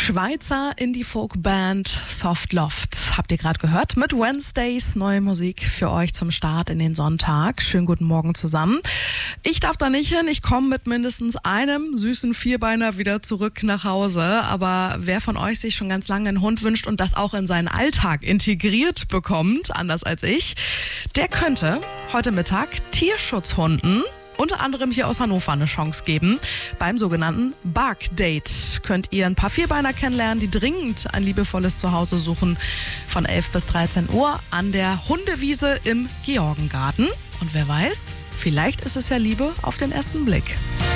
Schweizer Indie-Folk-Band Soft Loft. Habt ihr gerade gehört? Mit Wednesdays neue Musik für euch zum Start in den Sonntag. Schönen guten Morgen zusammen. Ich darf da nicht hin. Ich komme mit mindestens einem süßen Vierbeiner wieder zurück nach Hause. Aber wer von euch sich schon ganz lange einen Hund wünscht und das auch in seinen Alltag integriert bekommt, anders als ich, der könnte heute Mittag Tierschutzhunden unter anderem hier aus Hannover eine Chance geben. Beim sogenannten Bark Date könnt ihr ein paar Vierbeiner kennenlernen, die dringend ein liebevolles Zuhause suchen. Von 11 bis 13 Uhr an der Hundewiese im Georgengarten. Und wer weiß, vielleicht ist es ja Liebe auf den ersten Blick.